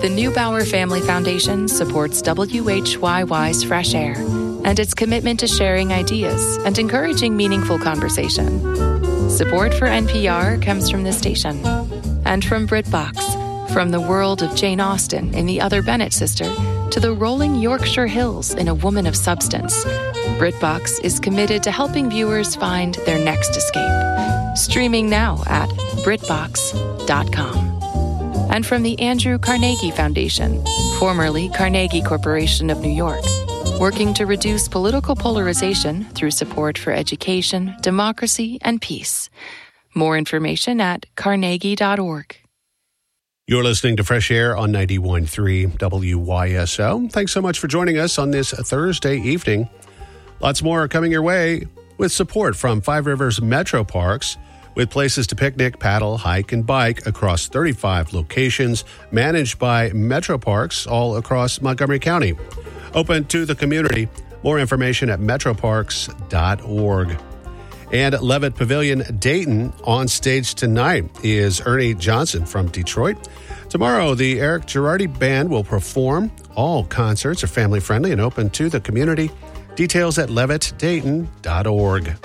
The Neubauer Family Foundation supports WHYY's Fresh Air and its commitment to sharing ideas and encouraging meaningful conversation. Support for NPR comes from this station and from BritBox, from the world of Jane Austen in The Other Bennett Sister to the rolling Yorkshire Hills in A Woman of Substance. BritBox is committed to helping viewers find their next escape. Streaming now at BritBox.com. And from the Andrew Carnegie Foundation, formerly Carnegie Corporation of New York, working to reduce political polarization through support for education, democracy, and peace. More information at carnegie.org. You're listening to Fresh Air on 91.3 WYSO. Thanks so much for joining us on this Thursday evening. Lots more coming your way with support from Five Rivers Metro Parks, with places to picnic, paddle, hike, and bike across 35 locations, managed by Metro Parks all across Montgomery County. Open to the community. More information at metroparks.org. And at Levitt Pavilion Dayton, on stage tonight is Ernie Johnson from Detroit. Tomorrow, the Eric Girardi Band will perform. All concerts are family-friendly and open to the community. Details at levittdayton.org.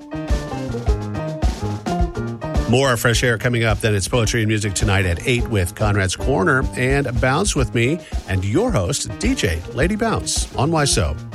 More Fresh Air coming up. Then it's Poetry and Music tonight at 8 with Conrad's Corner and Bounce with me and your host, DJ Lady Bounce on YSO.